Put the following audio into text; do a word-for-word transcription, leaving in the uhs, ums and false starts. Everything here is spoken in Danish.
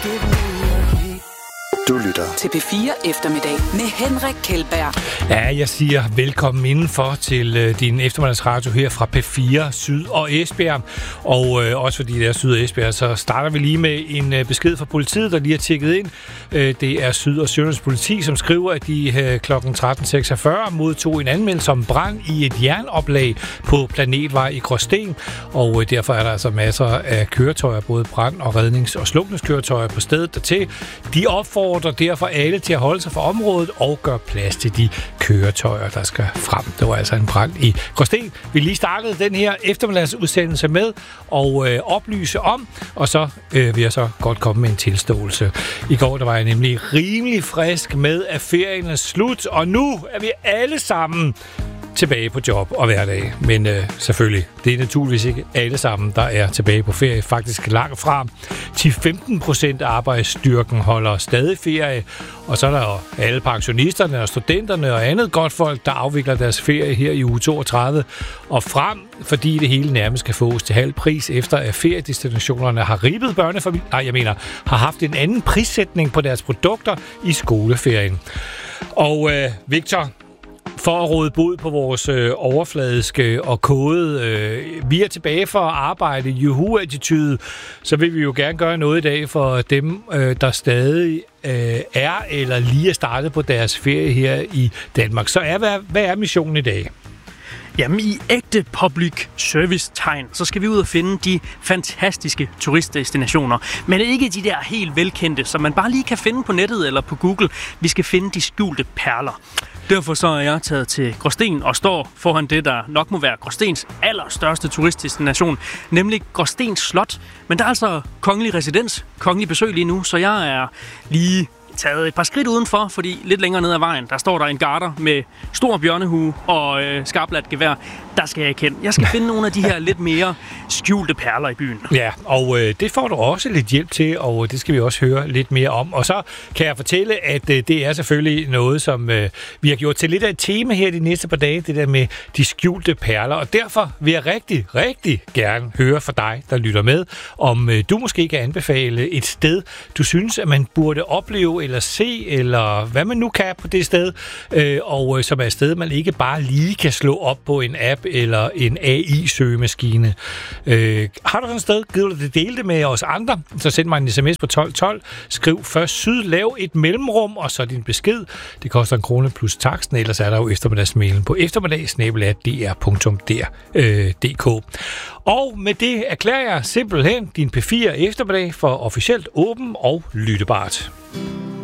Du lytter til P fire Eftermiddag med Henrik Kjeldberg. Ja, jeg siger velkommen indenfor til øh, din eftermiddagsradio her fra P fire Syd og Esbjerg. Og øh, også fordi det er Syd og Esbjerg, så starter vi lige med en øh, besked fra politiet, der lige har tjekket ind. Øh, det er Syd- og Sønderjyllands politi, som skriver, at de øh, klokken tretten seksogfyrre modtog en anmeldelse om brand i et jernoplag på Planetvej i Gråsten. Og øh, derfor er der altså masser af køretøjer, både brand- og rednings- og slukningskøretøjer på stedet dertil. De opfordrer derfor alle til at holde sig fra området og gøre plads til de køretøjer, der skal frem. Det var altså en brand i Gråsten. Vi lige startede den her eftermiddagsudsendelse med og øh, oplyse om, og så øh, vil jeg så godt komme med en tilståelse. I går der var jeg nemlig rimelig frisk med, at ferien er slut, og nu er vi alle sammen tilbage på job og hverdag. Men øh, selvfølgelig, det er naturligvis ikke alle sammen, der er tilbage på ferie. Faktisk langt fra. ti til femten procent af arbejdsstyrken holder stadig ferie. Og så er der jo alle pensionisterne og studenterne og andet godt folk, der afvikler deres ferie her i uge toogtredive og frem, fordi det hele nærmest skal fås til halv pris, efter at feriedestinationerne har ribbet børnefamilier, nej, jeg mener, har haft en anden prissætning på deres produkter i skoleferien. Og øh, Victor, for at råde bod på vores øh, overfladiske og kode, øh, vi er tilbage for at arbejde juhu-attitude, så vil vi jo gerne gøre noget i dag for dem, øh, der stadig øh, er eller lige er startet på deres ferie her i Danmark. Så er, hvad, hvad er missionen i dag? Jamen, i ægte public service-tegn, så skal vi ud og finde de fantastiske turistdestinationer. Men ikke de der helt velkendte, som man bare lige kan finde på nettet eller på Google. Vi skal finde de skjulte perler. Derfor så er jeg taget til Gråsten og står foran det, der nok må være Gråstens allerstørste turistdestination, nemlig Gråstens Slot. Men der er altså kongelig residens, kongelig besøg lige nu, så jeg er lige taget et par skridt udenfor, fordi lidt længere ned ad vejen, der står der en garder med stor bjørnehue og øh, skarpladt gevær. Der skal jeg ikke hen. Jeg skal finde nogle af de her lidt mere skjulte perler i byen. Ja, og øh, det får du også lidt hjælp til, og det skal vi også høre lidt mere om. Og så kan jeg fortælle, at øh, det er selvfølgelig noget, som øh, vi har gjort til lidt af et tema her de næste par dage, det der med de skjulte perler. Og derfor vil jeg rigtig, rigtig gerne høre fra dig, der lytter med, om øh, du måske kan anbefale et sted, du synes, at man burde opleve eller se, eller hvad man nu kan på det sted, øh, og øh, som er et sted, man ikke bare lige kan slå op på en app eller en A I-søgemaskine. Øh, har du sådan et sted, gider du det dele det med os andre, så send mig en sms på tolv tolv. Skriv først syd, lav et mellemrum, og så din besked. Det koster en krone plus taksten, ellers er der jo eftermiddagsmailen på eftermiddag snabel-a d r punktum d k. Og med det erklærer jeg simpelthen din P fire eftermiddag for officielt åben og lyttebart.